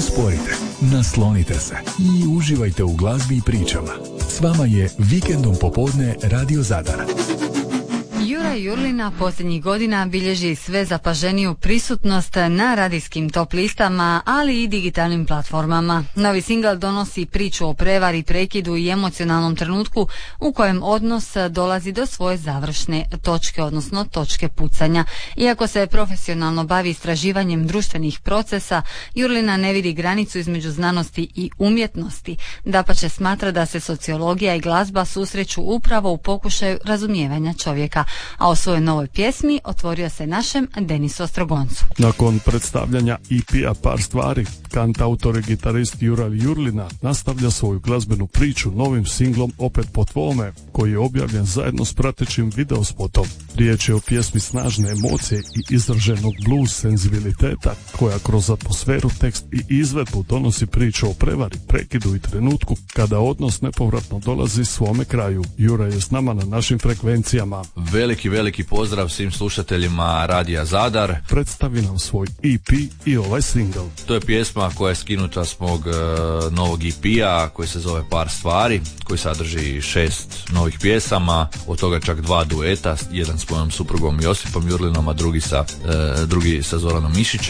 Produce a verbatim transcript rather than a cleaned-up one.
usporite, naslonite se i uživajte u glazbi i pričama. S vama je Vikendom popodne Radio Zadar. Jura Jurlina posljednjih godina bilježi sve zapaženiju prisutnost na radijskim top listama, ali i digitalnim platformama. Novi singl donosi priču o prevari, prekidu i emocionalnom trenutku u kojem odnos dolazi do svoje završne točke, odnosno točke pucanja. Iako se profesionalno bavi istraživanjem društvenih procesa, Jurlina ne vidi granicu između znanosti i umjetnosti. Dapače, smatra da se sociologija i glazba susreću upravo u pokušaju razumijevanja čovjeka. A o svojoj novoj pjesmi otvorio se našem Denisu Ostrogoncu. Nakon predstavljanja E P-a Par stvari, kantautor i gitarist Jura Jurlina nastavlja svoju glazbenu priču novim singlom Opet po tvome, koji je objavljen zajedno s pratećim videospotom. Riječ je o pjesmi snažne emocije i izraženog blues senzibiliteta, koja kroz atmosferu, tekst i izvedbu donosi priču o prevari, prekidu i trenutku kada odnos nepovratno dolazi svome kraju. Jura je s nama na našim frekvencijama. Veliki, veliki pozdrav svim slušateljima Radija Zadar. Predstavi nam svoj E P i ovaj single. To je pjesma koja je skinuta s mog uh, novog E P-a koji se zove Par stvari, koji sadrži šest novih pjesama, od toga čak dva dueta, jedan s mojom suprugom Josipom Jurlinom, a drugi sa, uh, drugi sa Zoranom Mišićem.